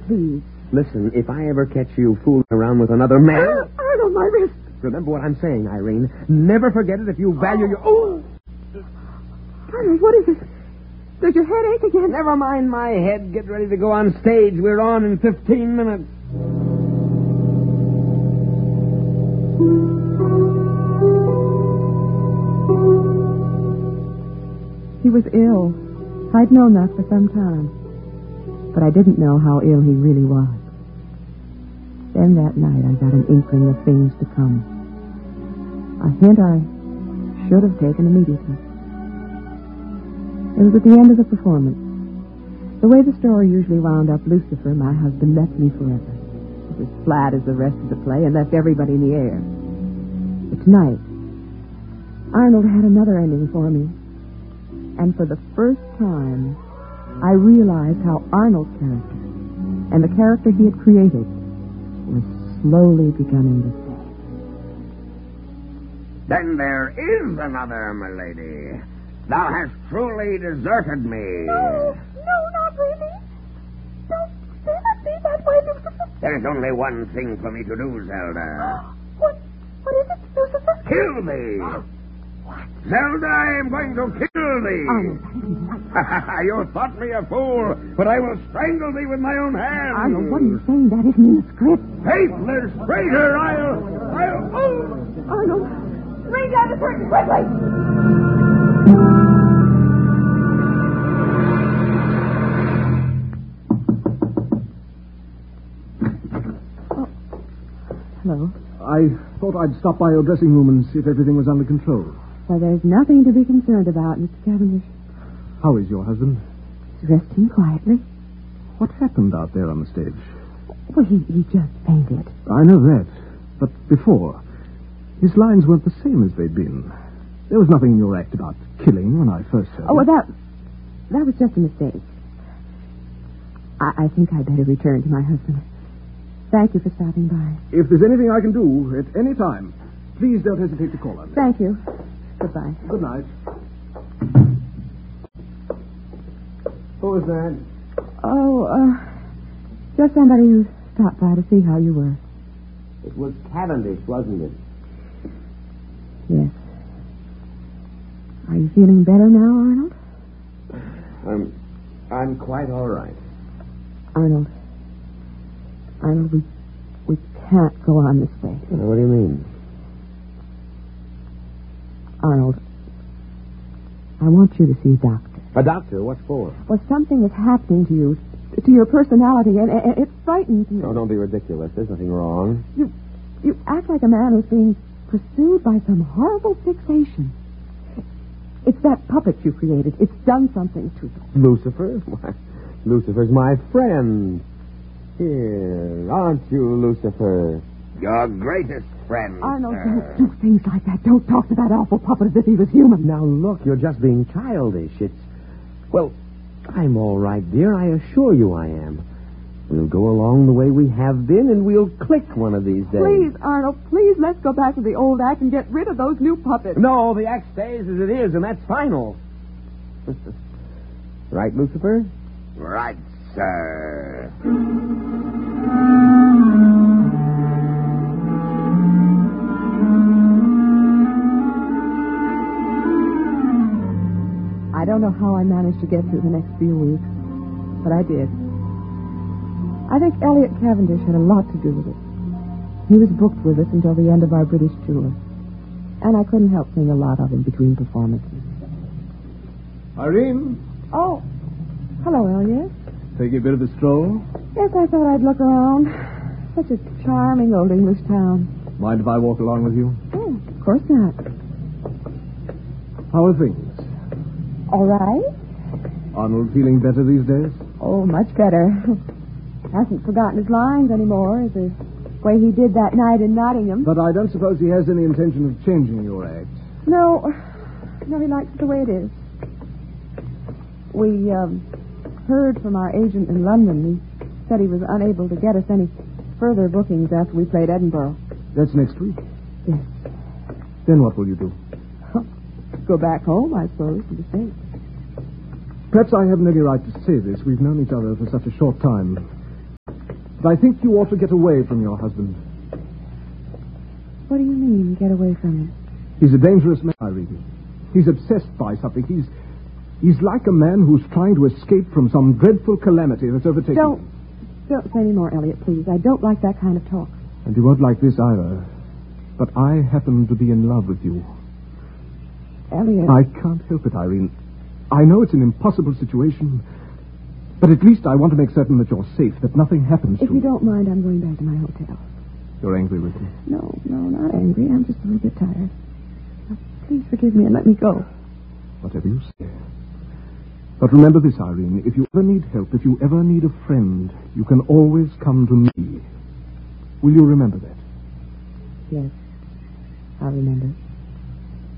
please. Listen, if I ever catch you fooling around with another man... Arnold, my wrist. Remember what I'm saying, Irene. Never forget it if you value your... Oh! Arnold, what is it? Does your head ache again? Never mind my head. Get ready to go on stage. We're on in 15 minutes. He was ill. I'd known that for some time. But I didn't know how ill he really was. Then that night I got an inkling of things to come. A hint I should have taken immediately. It was at the end of the performance. The way the story usually wound up, Lucifer, my husband, left me forever. It was flat as the rest of the play and left everybody in the air. But tonight, Arnold had another ending for me. And for the first time, I realized how Arnold's character and the character he had created was slowly beginning to fade. Then there is another, my lady. Thou hast truly deserted me. No, not really. Don't say that way, Lucifer. There is only one thing for me to do, Zelda. What is it, Lucifer? Kill thee. What? Zelda, I am going to kill thee. You thought me a fool, but I will strangle thee with my own hands. Arnold, what are you saying? That isn't in the script. Faithless traitor, I'll... Arnold, bring down the curtain quickly. Hello. I thought I'd stop by your dressing room and see if everything was under control. Well, there's nothing to be concerned about, Mr. Cavendish. How is your husband? He's resting quietly. What happened out there on the stage? Well, he just fainted. I know that. But before, his lines weren't the same as they'd been. There was nothing in your act about killing when I first heard Oh, well, it. that was just a mistake. I think I'd better return to my husband. Thank you for stopping by. If there's anything I can do at any time, please don't hesitate to call on me. Thank you. Goodbye. Good night. Who was that? Oh, just somebody who stopped by to see how you were. It was Cavendish, wasn't it? Yes. Are you feeling better now, Arnold? I'm quite all right. Arnold, we can't go on this way. What do you mean? Arnold, I want you to see a doctor. A doctor? What for? Well, something is happening to you, to your personality, and it frightens me. Oh, don't be ridiculous. There's nothing wrong. You act like a man who's being pursued by some horrible fixation. It's that puppet you created. It's done something to you. Lucifer? Why, Lucifer's my friend. Here, aren't you, Lucifer? Your greatest friend, Arnold, sir. don't do things like that. Don't talk to that awful puppet as if he was human. Now, look, you're just being childish. Well, I'm all right, dear. I assure you I am. We'll go along the way we have been, and we'll click one of these days. Please, Arnold, please, let's go back to the old act and get rid of those new puppets. No, the act stays as it is, and that's final. Right, Lucifer? Right, sir. I don't know how I managed to get through the next few weeks, but I did. I think Elliot Cavendish had a lot to do with it. He was booked with us until the end of our British tour, and I couldn't help seeing a lot of him between performances. Irene, Oh, hello, Elliot. take a bit of a stroll. Yes, I thought I'd look around. Such a charming old English town. Mind if I walk along with you? Oh, of course not. How are things? All right. Arnold feeling better these days? Oh, much better. Hasn't forgotten his lines anymore, the way he did that night in Nottingham. But I don't suppose he has any intention of changing your act. No, he likes it the way it is. We heard from our agent in London. He said he was unable to get us any further bookings after we played Edinburgh. That's next week. Yes. Then what will you do? Go back home, I suppose, to the States. Perhaps I haven't any right to say this. We've known each other for such a short time. But I think you ought to get away from your husband. What do you mean, get away from him? He's a dangerous man, Irene. He's obsessed by something. He's like a man who's trying to escape from some dreadful calamity that's overtaken him. Don't say any more, Elliot, please. I don't like that kind of talk. And you won't like this either. But I happen to be in love with you. Elliot. I can't help it, Irene. I know it's an impossible situation, but at least I want to make certain that you're safe, that nothing happens to you. If you don't mind, I'm going back to my hotel. You're angry with me? No, not angry. I'm just a little bit tired. Now, please forgive me and let me go. Whatever you say. But remember this, Irene. If you ever need help, if you ever need a friend, you can always come to me. Will you remember that? Yes, I'll remember.